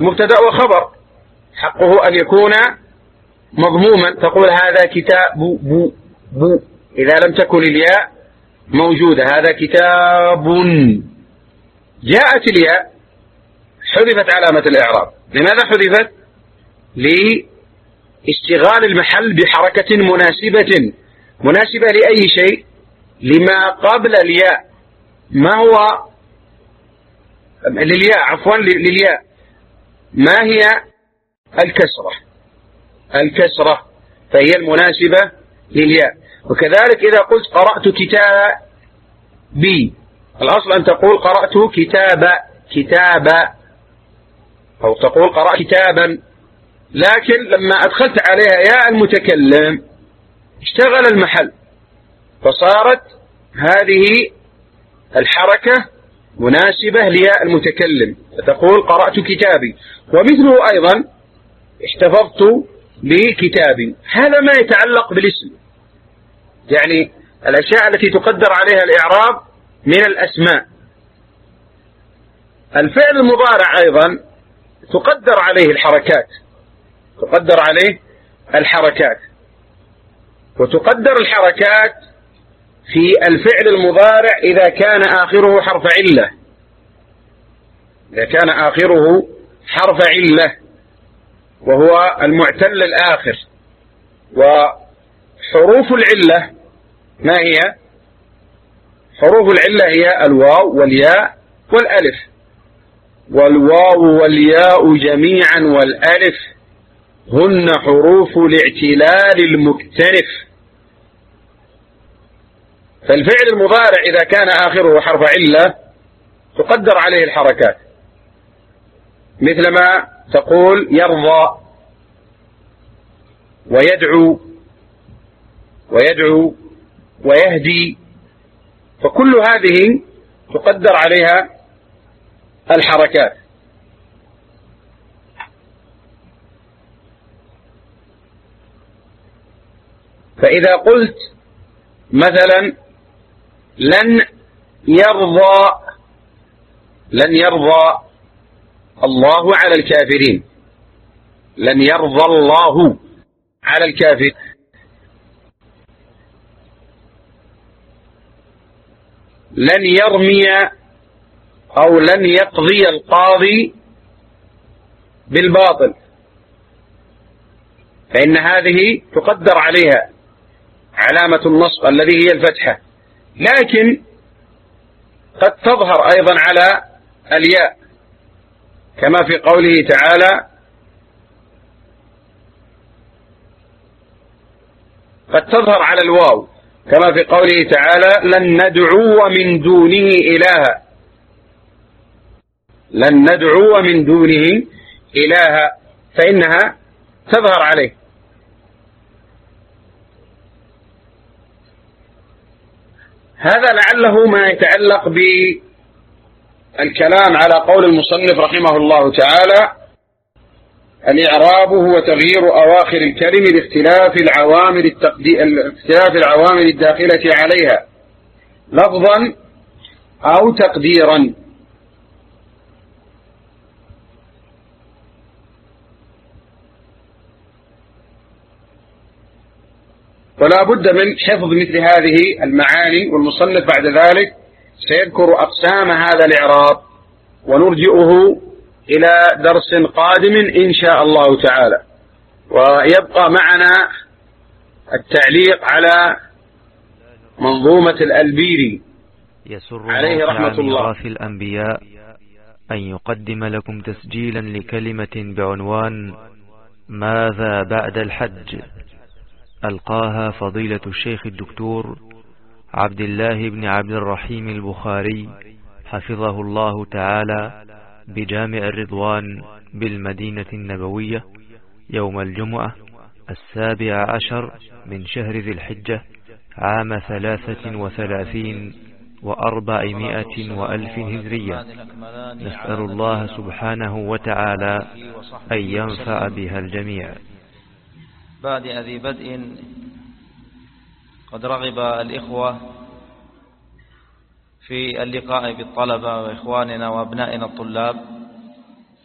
مبتدأ وخبر، حقه أن يكون مضموما، تقول هذا كتاب بو بو إذا لم تكن الياء موجودة، هذا كتاب. جاءت الياء حذفت علامة الإعراب. لماذا حذفت؟ لاشتغال المحل بحركة مناسبة لأي شيء؟ لما قبل الياء. ما هو للياء ما هي؟ الكسرة، فهي المناسبة للياء. وكذلك إذا قلت قرأت كتابي، الأصل أن تقول قرأت كتابا، أو تقول قرأت كتابا، لكن لما أدخلت عليها ياء المتكلم اشتغل المحل، فصارت هذه الحركة مناسبة لياء المتكلم، فتقول قرأت كتابي. ومثله أيضا احتفظت بكتابي. هذا ما يتعلق بالاسم، يعني الأشياء التي تقدر عليها الإعراب من الأسماء. الفعل المضارع أيضا تقدر عليه الحركات، وتقدر الحركات في الفعل المضارع إذا كان آخره حرف علة، وهو المعتل الآخر. وحروف العلة ما هي؟ حروف العلة هي الواو والياء والألف، والواو والياء جميعا والألف هن حروف الاعتلال المكترف. فالفعل المضارع إذا كان آخره حرف علة تقدر عليه الحركات، مثل ما تقول يرضى ويدعو ويهدي، فكل هذه تقدر عليها الحركات. فإذا قلت مثلا لن يرضى الله على الكافرين، لن يرضى الله على الكافرين. لن يرمي أو لن يقضي القاضي بالباطل، فإن هذه تقدر عليها علامة النصب الذي هي الفتحة، لكن قد تظهر أيضا على الياء، كما في قوله تعالى قد تظهر على الواو، كما في قوله تعالى لن ندعو من دونه إلها، لن ندعو من دونه إلها، فإنها تظهر عليه. هذا لعله ما يتعلق بالكلام على قول المصنف رحمه الله تعالى: الإعراب هو تغيير أواخر الكلم لاختلاف العوامل الداخلة عليها لفظا أو تقديرا. ولا بد من حفظ مثل هذه المعاني، والمصنف بعد ذلك سيذكر أقسام هذا الإعراب، ونرجئه إلى درس قادم إن شاء الله تعالى. ويبقى معنا التعليق على منظومة الألبيري عليه رحمة الله. في الأنبياء أن يقدم لكم تسجيلا لكلمة بعنوان ماذا بعد الحج، ألقاها فضيلة الشيخ الدكتور عبد الله بن عبد الرحيم البخاري حفظه الله تعالى بجامع الرضوان بالمدينة النبوية يوم الجمعة 17 من شهر ذي الحجة عام 33 و400 وألف هجرية. نسأل الله سبحانه وتعالى أن ينفع بها الجميع. بعد ذي بدء قد رغب الإخوة في اللقاء بالطلبة وإخواننا وأبنائنا الطلاب